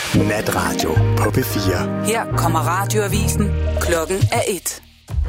Natradio på P4. Her kommer radioavisen. Klokken er 1.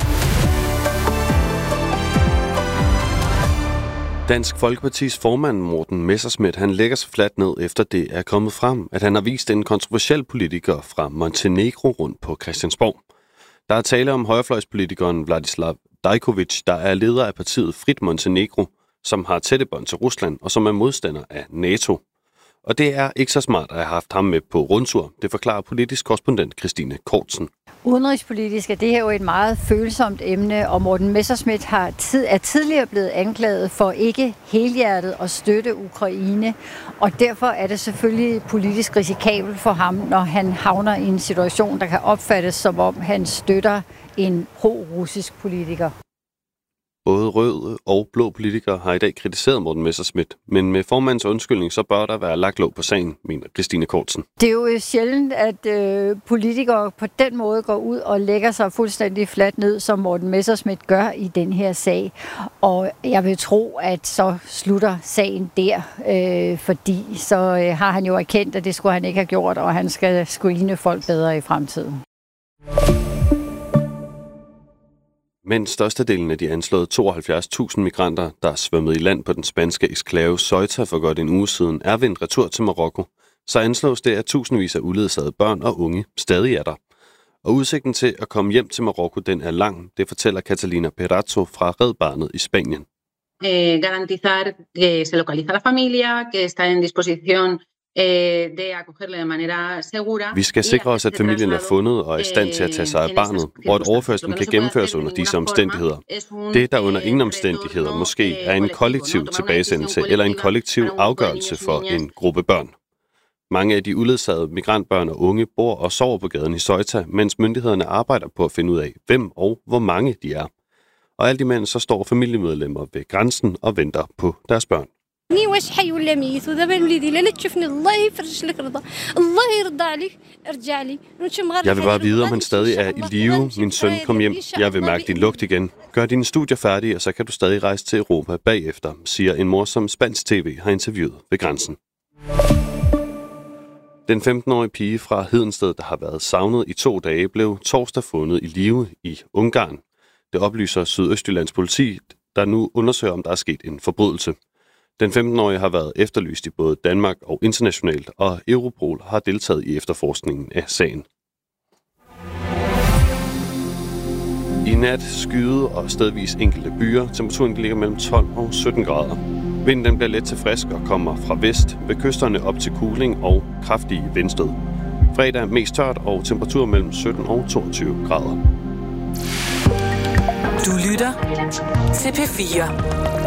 Dansk Folkepartis formand Morten Messerschmidt, han lægger sig fladt ned, efter det er kommet frem, at han har vist en kontroversiel politiker fra Montenegro rundt på Christiansborg. Der er tale om højrefløjspolitikeren Vladislav Dajkovic, der er leder af partiet Frit Montenegro, som har tætte bånd til Rusland og som er modstander af NATO. Og det er ikke så smart at have haft ham med på rundtur, det forklarer politisk korrespondent Christine Kortsen. Udenrigspolitisk er det her jo et meget følsomt emne, og Morten Messerschmidt er tidligere blevet anklaget for ikke helhjertet at støtte Ukraine, og derfor er det selvfølgelig politisk risikabelt for ham, når han havner i en situation, der kan opfattes som om han støtter en pro-russisk politiker. Både røde og blå politikere har i dag kritiseret Morten Messerschmidt, men med formandens undskyldning, så bør der være lagt låg på sagen, mener Christine Kortsen. Det er jo sjældent, at politikere på den måde går ud og lægger sig fuldstændig fladt ned, som Morten Messerschmidt gør i den her sag. Og jeg vil tro, at så slutter sagen der, fordi så har han jo erkendt, at det skulle han ikke have gjort, og han skal screene folk bedre i fremtiden. Men størstedelen af de anslåede 72.000 migranter, der er svømmet i land på den spanske eksklave Ceuta for godt en uge siden, er vendt retur til Marokko, så anslås det, at tusindvis af uledsagede børn og unge stadig er der. Og udsigten til at komme hjem til Marokko, den er lang, det fortæller Catalina Perazzo fra Red Barnet i Spanien. Garantizar que se localiza la familia, que está en disposición. Vi skal sikre os, at familien er fundet og er i stand til at tage sig af barnet, og at overførslen kan gennemføres under disse omstændigheder. Det, der under ingen omstændigheder måske er en kollektiv tilbagesendelse eller en kollektiv afgørelse for en gruppe børn. Mange af de uledsagede migrantbørn og unge bor og sover på gaden i Ceuta, mens myndighederne arbejder på at finde ud af, hvem og hvor mange de er. Og alt imens så står familiemedlemmer ved grænsen og venter på deres børn. Jeg vil bare vide, om han stadig er i live. Min søn, kom hjem. Jeg vil mærke din lugt igen. Gør dine studier færdige, og så kan du stadig rejse til Europa bagefter, siger en mor, som spansk tv har interviewet ved grænsen. Den 15-årige pige fra Hedensted, der har været savnet i 2 dage, blev torsdag fundet i live i Ungarn. Det oplyser Sydøstjyllands politi, der nu undersøger, om der er sket en forbrydelse. Den 15-årige har været efterlyst i både Danmark og internationalt, og Europol har deltaget i efterforskningen af sagen. I nat skyde og stedvis enkelte byer. Temperaturen ligger mellem 12 og 17 grader. Vinden den bliver let til frisk og kommer fra vest, ved kysterne op til kuling og kraftige vindstød. Fredag mest tørt og temperatur mellem 17 og 22 grader. Du lytter til P4.